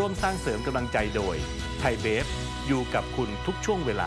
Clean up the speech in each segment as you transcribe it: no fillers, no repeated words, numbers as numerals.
ร่วมสร้างเสริมกำลังใจโดยไทยเบฟอยู่กับคุณทุกช่วงเวลา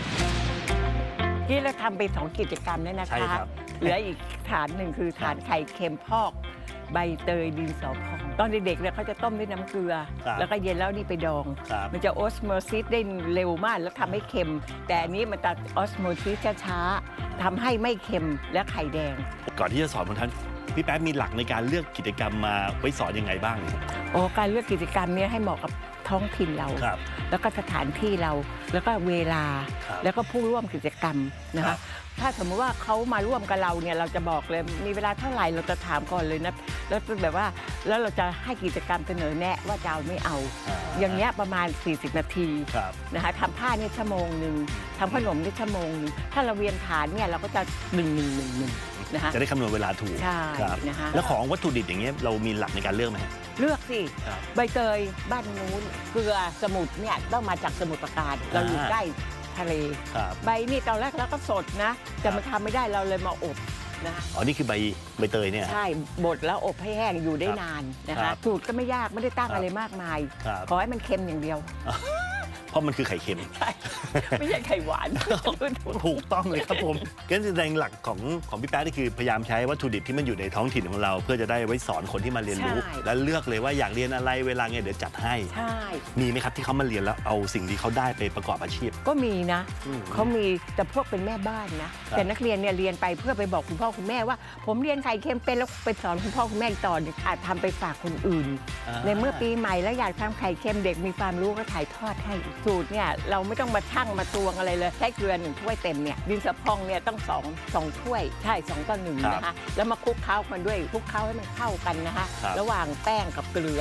ที่เราทำไป2 กิจกรรมเนี่ยนะคะเหลืออีกฐานหนึ่งคือฐานไข่เค็มพอกใบเตยดินสอพองตอนเด็กๆเนี่ยเขาจะต้มด้วยน้ำเกลือแล้วก็เย็นแล้วนี่ไปดองมันจะออสโมซิสได้เร็วมากแล้วทำให้เค็มแต่อันนี้มันจะออสโมซิสช้าๆทำให้ไม่เค็มและไข่แดงก่อนที่จะสอนท่านพี่แป๊บมีหลักในการเลือกกิจกรรมมาไว้สอนยังไงบ้างการเลือกกิจกรรมนี้ให้เหมาะกับท้องถิ่นเราแล้วก็สถานที่เราแล้วก็เวลาแล้วก็ผู้ร่วมกิจกรรมนะคะถ้าสมมติว่าเขามาร่วมกับเราเนี่ยเราจะบอกเลยมีเวลาเท่าไหร่เราจะถามก่อนเลยนะแล้วแบบว่าแล้วเราจะให้กิจกรรมเสนอแนะว่าจะเอาไม่เอาอย่างเงี้ยประมาณ40 นาทีนะคะทำผ้าเนี่ย1 ชั่วโมงทำขนมเนี่ย1 ชั่วโมงถ้าเราเวียนฐานเนี่ยเราก็จะ1นะคะจะได้คำนวณเวลาถูกใช่นะคะแล้วของวัตถุดิบอย่างเงี้ยเรามีหลักในการเลือกไหมเลือกสิใบเตยบ้านนู้นเกลือสมุทรเนี่ยต้องมาจากสมุทรปราการเราอยู่ใกล้ทะเลใบนี่ตอนแรกแล้วก็สดนะแต่มันทำไม่ได้เราเลยมาอบนะอ๋อนี่คือใบเตยเนี่ยใช่บดแล้วอบให้แห้งอยู่ได้นานนะคะสูตรก็ไม่ยากไม่ได้ตั้งอะไรมากมายขอให้มันเค็มอย่างเดียวเพราะมันคือไข่เค็มไม่ใช่ไข่หวานถูกต้องเลยครับผมงั้นแสดงหลักของพี่แป๊ะนี่คือพยายามใช้วัตถุดิบที่มันอยู่ในท้องถิ่นของเราเพื่อจะได้ไว้สอนคนที่มาเรียนรู้และเลือกเลยว่าอยากเรียนอะไรเวลาไงเดี๋ยวจัดให้มีไหมครับที่เขามาเรียนแล้วเอาสิ่งที่เขาได้ไปประกอบอาชีพก็มีนะเขามีแต่พวกเป็นแม่บ้านนะแต่นักเรียนเนี่ยเรียนไปเพื่อไปบอกคุณพ่อคุณแม่ว่าผมเรียนไข่เค็มเป็นแล้วไปสอนคุณพ่อคุณแม่ต่ออาจทำไปฝากคนอื่นในเมื่อปีใหม่แล้วอยากทำไข่เค็มเด็กมีความรู้ก็ถ่ายทอดให้สูตรเนี่ยเราไม่ต้องมาชั่งมาตวงอะไรเลยใช้เกลือ1 ถ้วยเต็มเนี่ยดินสอพองเนี่ยต้อง2 ถ้วยใช่2 ต่อ 1นะคะแล้วมาคลุกเคล้ากันด้วยคลุกเคล้าให้มันเข้ากันนะคะระหว่างแป้งกับเกลือ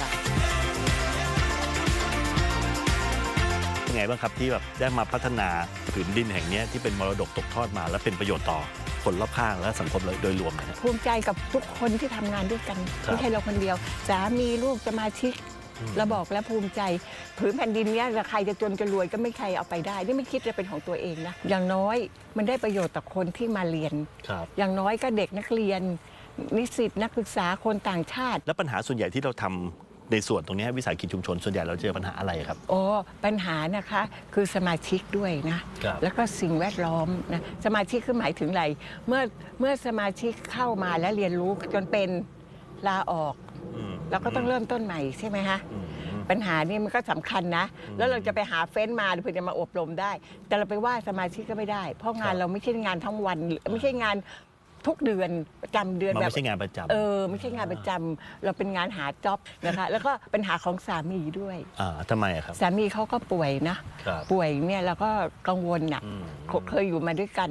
เป็นไงบ้างครับที่แบบได้มาพัฒนาผืนดินแห่งนี้ที่เป็นมรดกตกทอดมาและเป็นประโยชน์ต่อคนรอบข้างและสังคมโดยรวมนะภูมิใจกับทุกคนที่ทำงานด้วยกันไม่ใช่เราคนเดียวสามีลูกสมาชิกเราบอกแล้วภูมิใจผืนแผ่นดินนี้ใครจะจนจะรวยก็ไม่ใครเอาไปได้นี่ไม่คิดจะเป็นของตัวเองนะอย่างน้อยมันได้ประโยชน์ต่อคนที่มาเรียนอย่างน้อยก็เด็กนักเรียนนิสิตนักศึกษาคนต่างชาติแล้วปัญหาส่วนใหญ่ที่เราทำในส่วนตรงนี้วิสาหกิจชุมชนส่วนใหญ่เราเจอปัญหาอะไรครับปัญหานะคะคือสมาชิกด้วยนะแล้วก็สิ่งแวดล้อมนะสมาชิกคือหมายถึงอะไรเมื่อสมาชิกเข้ามาแล้วเรียนรู้จนเป็นลาออกเราก็ต้องเริ่มต้นใหม่ใช่ไหมฮะปัญหานี่มันก็สำคัญนะแล้วเราจะไปหาเฟ้นมาเพื่อจะมาอบรมได้แต่เราไปว่าสมาชิกก็ไม่ได้เพราะงานเราไม่ใช่งานทั้งวันไม่ใช่งานทุกเดือนประจำเดือนแบบไม่ใช่งานประจำไม่ใช่งานประจำเราเป็นงานหาจ็อบนะคะแล้วก็ปัญหาของสามีด้วยทำไมครับสามีเขาก็ป่วยนะป่วยเนี่ยเราก็กังวลน่ะเคยอยู่มาด้วยกัน